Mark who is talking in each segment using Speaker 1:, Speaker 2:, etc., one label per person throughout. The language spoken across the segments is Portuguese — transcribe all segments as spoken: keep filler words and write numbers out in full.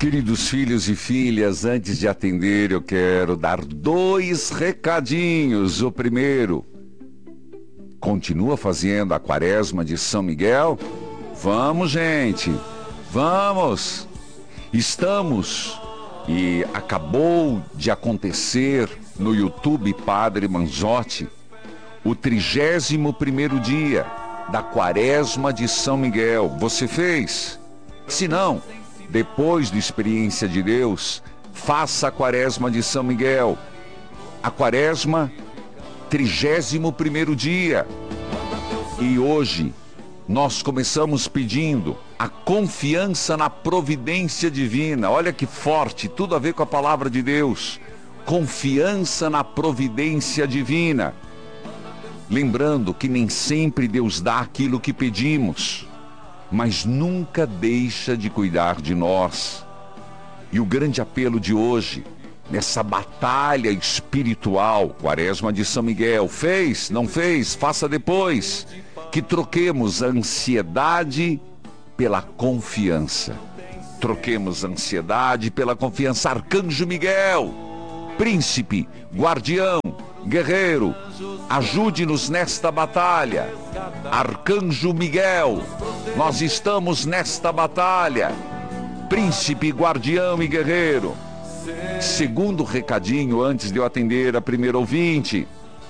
Speaker 1: Queridos filhos e filhas, antes de atender, eu quero dar dois recadinhos. O primeiro, continua fazendo a quaresma de São Miguel? Vamos, gente, vamos! Estamos, e acabou de acontecer no YouTube Padre Manzotti, o trigésimo primeiro dia da quaresma de São Miguel. Você fez? Se não, depois do Experiência de Deus, faça a quaresma de São Miguel. A quaresma, trigésimo primeiro dia. E hoje, nós começamos pedindo a confiança na providência divina. Olha que forte, tudo a ver com a palavra de Deus. Confiança na providência divina. Lembrando que nem sempre Deus dá aquilo que pedimos, mas nunca deixa de cuidar de nós. E o grande apelo de hoje, nessa batalha espiritual, quaresma de São Miguel, fez, não fez, faça depois, que troquemos a ansiedade pela confiança. Troquemos a ansiedade pela confiança. Arcanjo Miguel, príncipe, guardião, guerreiro, ajude-nos nesta batalha. Arcanjo Miguel, nós estamos nesta batalha. Príncipe, guardião e guerreiro. Segundo recadinho, antes de eu atender a primeira ouvinte,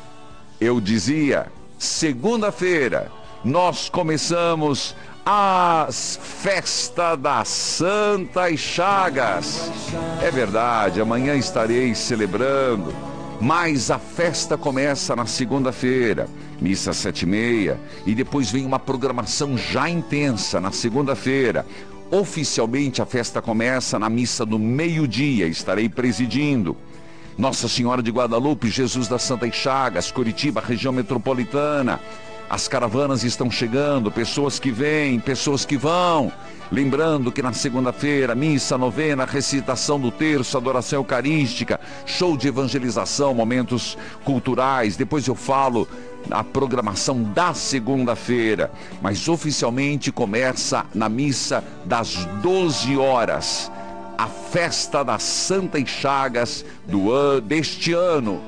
Speaker 1: eu dizia, segunda-feira, nós começamos a festa das Santas Chagas. É verdade, amanhã estarei celebrando, mas a festa começa na segunda-feira, missa sete e meia, e depois vem uma programação já intensa na segunda-feira. Oficialmente a festa começa na missa do meio-dia, estarei presidindo. Nossa Senhora de Guadalupe, Jesus das Santas Chagas, Curitiba, região metropolitana. As caravanas estão chegando, pessoas que vêm, pessoas que vão. Lembrando que na segunda-feira, missa, novena, recitação do terço, adoração eucarística, show de evangelização, momentos culturais. Depois eu falo a programação da segunda-feira, mas oficialmente começa na missa das doze horas. A festa das Santas Chagas do ano, deste ano.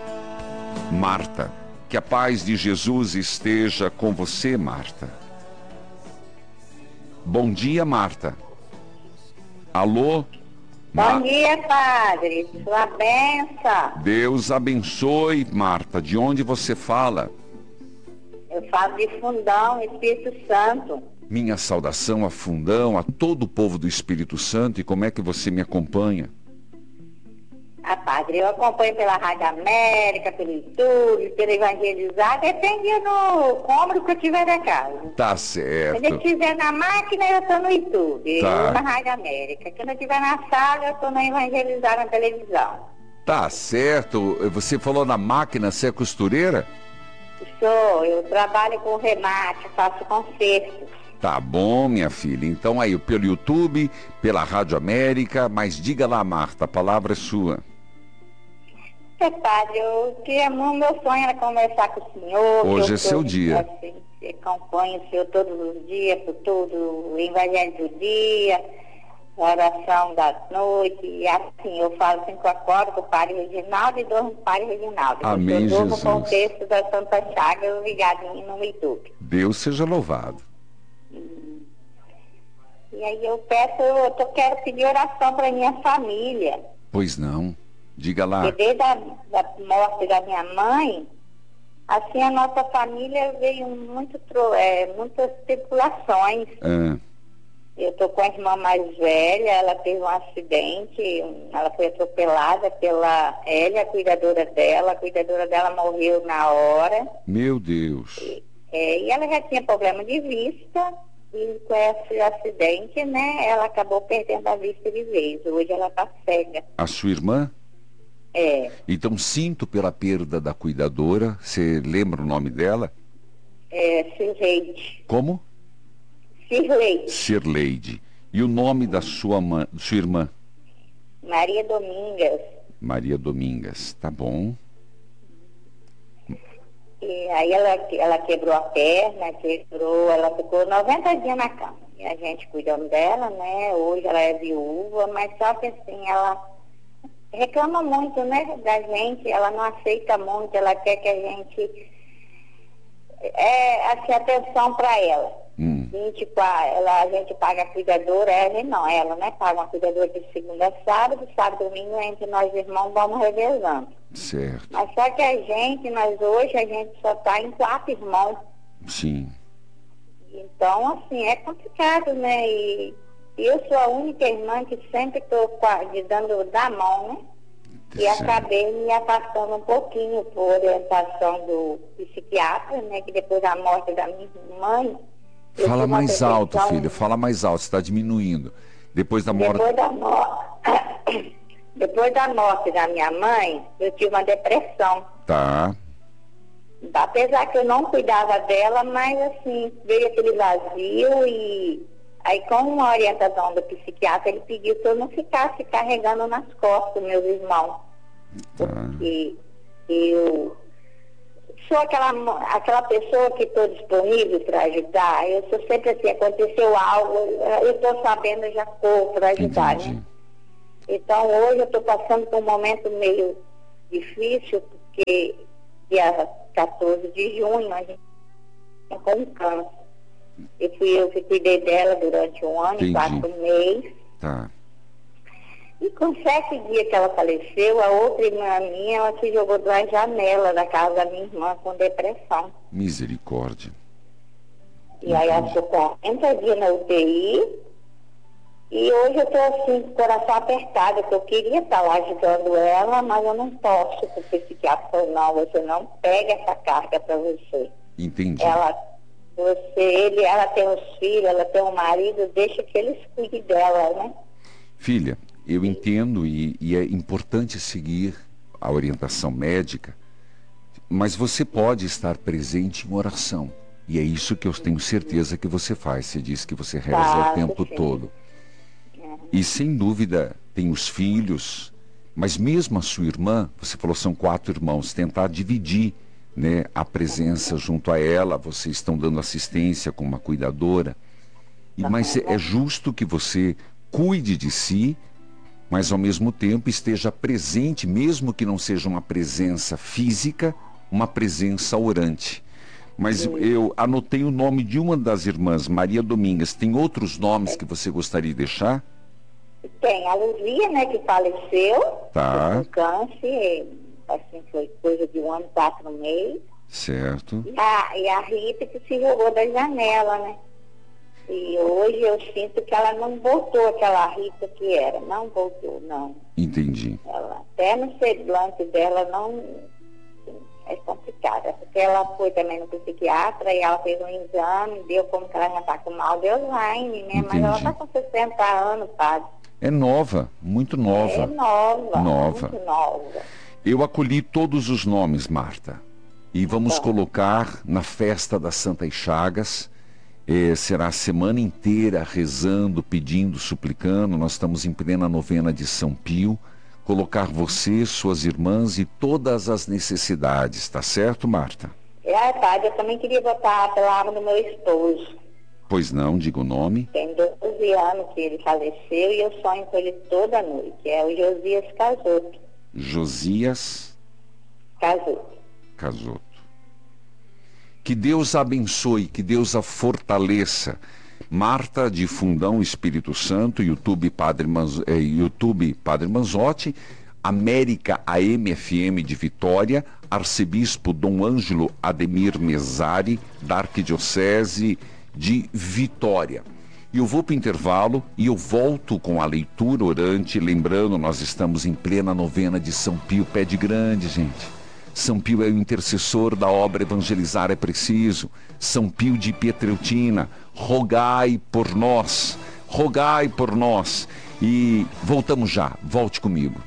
Speaker 1: Marta, que a paz de Jesus esteja com você, Marta. Bom dia, Marta. Alô?
Speaker 2: Bom Ma... dia, padre. Sua bênção.
Speaker 1: Deus abençoe, Marta. De onde você fala?
Speaker 2: Eu falo de Fundão, Espírito Santo.
Speaker 1: Minha saudação a Fundão, a todo o povo do Espírito Santo. E como é que você me acompanha?
Speaker 2: Ah, padre, eu acompanho pela Rádio América, pelo YouTube, pelo Evangelizar, depende do cômodo que eu tiver da casa.
Speaker 1: Tá certo.
Speaker 2: Quando eu estiver na máquina, eu estou no YouTube,
Speaker 1: tá.
Speaker 2: Eu na Rádio América. Quando eu estiver na sala, eu estou no Evangelizar na televisão.
Speaker 1: Tá certo. Você falou na máquina, você é costureira?
Speaker 2: Sou, eu trabalho com remate, faço concertos.
Speaker 1: Tá bom, minha filha. Então aí, pelo YouTube, pela Rádio América, mas diga lá, Marta, a palavra é sua.
Speaker 2: É, padre, eu queria muito, meu sonho era conversar com o senhor.
Speaker 1: Hoje é seu dia.
Speaker 2: Assim, acompanho o senhor todos os dias, por todo o evangelho do dia, a oração da noite, e assim, eu falo assim que eu acordo com o padre Reginaldo e durmo com o padre Reginaldo.
Speaker 1: Amém,
Speaker 2: eu
Speaker 1: Jesus.
Speaker 2: No contexto da Santa Chaga, ligadinho no YouTube.
Speaker 1: Deus seja louvado.
Speaker 2: Hum. E aí eu peço, eu tô, quero pedir oração para minha família.
Speaker 1: Pois não. Diga lá.
Speaker 2: E desde a da morte da minha mãe, assim, a nossa família veio muito, é, muitas tribulações.
Speaker 1: Ah.
Speaker 2: Eu tô com a irmã mais velha, ela teve um acidente, ela foi atropelada pela Hélia, a cuidadora dela, a cuidadora dela morreu na hora.
Speaker 1: Meu Deus.
Speaker 2: E, é, e ela já tinha problema de vista, e com esse acidente, né, ela acabou perdendo a vista de vez. Hoje ela tá cega.
Speaker 1: A sua irmã?
Speaker 2: É.
Speaker 1: Então sinto pela perda da cuidadora. Você lembra o nome dela?
Speaker 2: É, Cirleide.
Speaker 1: Como?
Speaker 2: Cirleide.
Speaker 1: Cirleide. E o nome da sua, mãe, sua irmã?
Speaker 2: Maria Domingas.
Speaker 1: Maria Domingas, tá bom.
Speaker 2: E aí ela, ela quebrou a perna, quebrou, ela ficou noventa dias na cama. e a gente cuidando dela, né? Hoje ela é viúva, mas só que assim, ela reclama muito, né, da gente, ela não aceita muito, ela quer que a gente é, assim, atenção para ela.
Speaker 1: Hum.
Speaker 2: vinte e quatro, ela, a gente paga a cuidadora, ela não, ela, né, paga uma cuidadora de segunda a sábado, sábado e domingo, entre nós irmãos vamos revezando.
Speaker 1: Certo.
Speaker 2: Mas só que a gente, nós hoje, a gente só está em quatro irmãos.
Speaker 1: Sim.
Speaker 2: Então, assim, é complicado, né? E eu sou a única irmã que sempre estou dando da mão, né? E
Speaker 1: Certo.
Speaker 2: acabei me afastando um pouquinho por orientação do psiquiatra, né? Que depois da morte da minha mãe...
Speaker 1: Fala mais alto,
Speaker 2: percepção...
Speaker 1: filha, fala mais alto, você está diminuindo. Depois da morte...
Speaker 2: Depois da morte... Depois da morte da minha mãe, eu tive uma depressão.
Speaker 1: Tá.
Speaker 2: Apesar que eu não cuidava dela, mas assim, veio aquele vazio e aí com uma orientação do psiquiatra, ele pediu que eu não ficasse carregando nas costas meus irmãos.
Speaker 1: Tá.
Speaker 2: Porque eu sou aquela, aquela pessoa que estou disponível para ajudar. Eu sou sempre assim, aconteceu algo, eu estou sabendo, eu já corro para ajudar,
Speaker 1: Entendi.
Speaker 2: né? Então hoje eu estou passando por um momento meio difícil, porque dia quatorze de junho, a gente com um câncer. Eu fui eu que cuidei dela durante um ano
Speaker 1: Entendi.
Speaker 2: e quatro meses.
Speaker 1: Tá.
Speaker 2: E com sete dias que ela faleceu, a outra irmã minha, ela se jogou da janela da casa da minha irmã com depressão.
Speaker 1: Misericórdia.
Speaker 2: E aí ela ficou quarenta dias na U T I. E hoje eu estou assim, com o coração apertado, que eu queria estar lá ajudando ela, mas eu não posso, porque o psiquiatra falou, não, você não pega essa carga para você.
Speaker 1: Entendi.
Speaker 2: Ela, você, ele, ela tem os filhos, ela tem um marido, deixa que eles cuidem dela, né?
Speaker 1: Filha, eu entendo e, e é importante seguir a orientação médica, mas você pode estar presente em oração. E é isso que eu tenho certeza que você faz. Você diz que você reza
Speaker 2: Faço,
Speaker 1: o tempo
Speaker 2: sim.
Speaker 1: todo. E sem dúvida tem os filhos, mas mesmo a sua irmã, você falou são quatro irmãos, tentar dividir, né, a presença junto a ela, vocês estão dando assistência com uma cuidadora, e, mas é justo que você cuide de si, mas ao mesmo tempo esteja presente, mesmo que não seja uma presença física, uma presença orante. Mas eu anotei o nome de uma das irmãs, Maria Domingas. Tem outros nomes que você gostaria de deixar?
Speaker 2: Tem a Luzia, né, que faleceu,
Speaker 1: Tá.
Speaker 2: com câncer, assim, foi coisa de um ano, quatro meses.
Speaker 1: Certo.
Speaker 2: E a, e a Rita que se jogou da janela, né? E hoje eu sinto que ela não voltou aquela Rita que era, não voltou, não.
Speaker 1: Entendi.
Speaker 2: Ela, até no semblante dela não é complicada, porque ela foi também no psiquiatra e ela fez um exame, deu como que ela já está com mal de Alzheimer, né? Mas ela
Speaker 1: Entendi.
Speaker 2: está com sessenta anos, padre.
Speaker 1: É nova, muito
Speaker 2: É
Speaker 1: nova.
Speaker 2: nova,
Speaker 1: Nova.
Speaker 2: muito nova.
Speaker 1: Eu acolhi todos os nomes, Marta. E vamos
Speaker 2: Bom.
Speaker 1: colocar na festa das Santas Chagas. Eh, será a semana inteira rezando, pedindo, suplicando. Nós estamos em plena novena de São Pio. Colocar você, suas irmãs e todas as necessidades, tá certo, Marta?
Speaker 2: É, padre, eu também queria botar a palavra do meu esposo.
Speaker 1: Pois não, diga o nome.
Speaker 2: Tem doze anos que ele faleceu e eu sonho com ele toda noite. É o Josias Casoto.
Speaker 1: Josias
Speaker 2: Casoto.
Speaker 1: Casoto. Que Deus a abençoe, que Deus a fortaleça. Marta de Fundão Espírito Santo, YouTube Padre, Manz... eh, YouTube Padre Manzotti, América A M F M de Vitória, Arcebispo Dom Ângelo Ademir Mesari, da Arquidiocese de Vitória. E eu vou para o intervalo e eu volto com a leitura orante, lembrando, nós estamos em plena novena de São Pio, pé de grande, gente. São Pio é o intercessor da obra Evangelizar é Preciso. São Pio de Pietreutina, rogai por nós, rogai por nós. E voltamos já, volte comigo.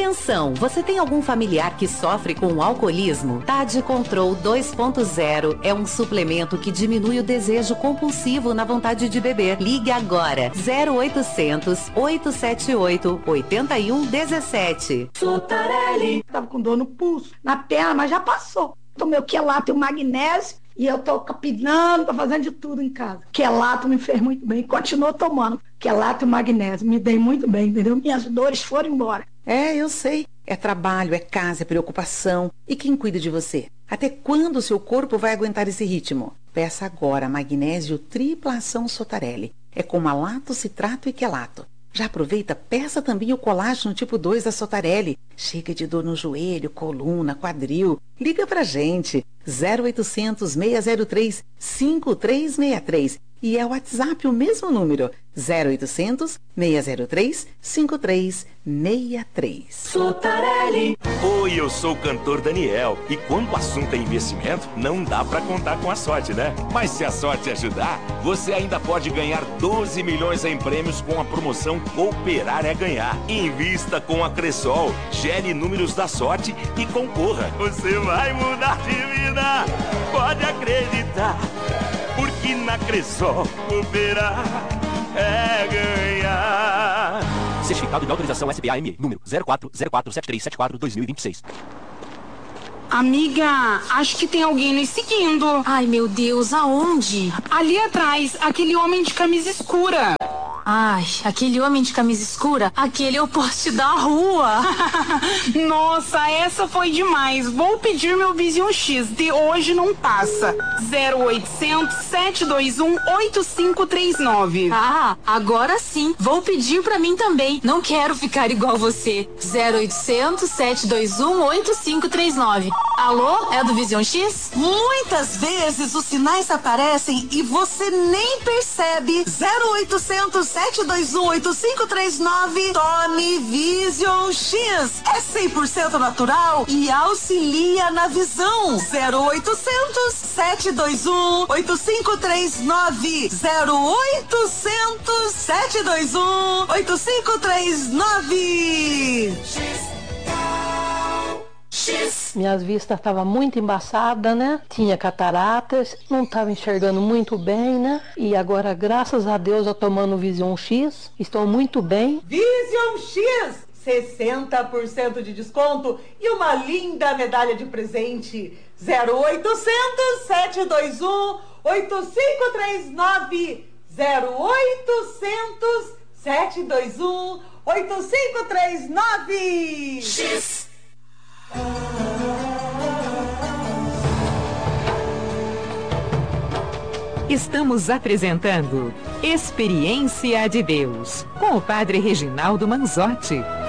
Speaker 3: Atenção, você tem algum familiar que sofre com alcoolismo? Tade Control dois ponto zero é um suplemento que diminui o desejo compulsivo na vontade de beber. Ligue agora, zero oitocentos, oito sete oito, oito um um sete.
Speaker 4: Sotarelli. Tava com dor no pulso, na perna, mas já passou. Tomei o quelato e o magnésio e eu tô capinando, tô fazendo de tudo em casa. Quelato me fez muito bem, continuo tomando. Quelato e magnésio, me dei muito bem, entendeu? Minhas dores foram embora.
Speaker 5: É, eu sei. É trabalho, é casa, é preocupação. E quem cuida de você? Até quando o seu corpo vai aguentar esse ritmo? Peça agora magnésio tripla ação Sotarelli. É com malato, citrato e quelato. Já aproveita, peça também o colágeno tipo dois da Sotarelli. Chega de dor no joelho, coluna, quadril. Liga pra gente. zero oitocentos, seis zero três, cinco três seis três. E é o WhatsApp o mesmo número. zero oitocentos, seis zero três, cinco três seis três.
Speaker 6: Sotarelli. Oi, eu sou o cantor Daniel. E quando o assunto é investimento, não dá pra contar com a sorte, né? Mas se a sorte ajudar, você ainda pode ganhar doze milhões em prêmios com a promoção Cooperar é Ganhar. Invista com a Cressol, gere números da sorte e concorra. Você vai mudar de vida, pode acreditar. Porque na Cressol, cooperar é ganhar.
Speaker 7: Certificado de autorização S P A M E, número zero quatro zero quatro sete três sete quatro dois mil e vinte e seis.
Speaker 8: Amiga, acho que tem alguém nos seguindo.
Speaker 9: Ai, meu Deus, aonde?
Speaker 8: Ali atrás, aquele homem de camisa escura.
Speaker 9: Ai, aquele homem de camisa escura, aquele é o poste da rua.
Speaker 8: Nossa, essa foi demais. Vou pedir meu Vision X, de hoje não passa. zero oitocentos, sete dois um, oito cinco três nove.
Speaker 9: Ah, agora sim. Vou pedir pra mim também. Não quero ficar igual você. zero oitocentos, sete dois um, oito cinco três nove. Alô, é do Vision X?
Speaker 10: Muitas vezes os sinais aparecem e você nem percebe. zero oitocentos, sete dois um, oito cinco três nove. Tome Vision X. É cem por cento natural e auxilia na visão. zero oitocentos, sete dois um, oito cinco três nove. zero oitocentos, sete dois um, oito cinco três nove.
Speaker 11: Minhas vistas estavam muito embaçadas, né? Tinha cataratas, não estava enxergando muito bem, né? E agora, graças a Deus, eu tomando o Vision X, estou muito bem.
Speaker 12: Vision X! sessenta por cento de desconto e uma linda medalha de presente. zero oitocentos, sete dois um, oito cinco três nove. zero oitocentos, sete dois um, oito cinco três nove. X!
Speaker 13: Estamos apresentando Experiência de Deus com o Padre Reginaldo Manzotti.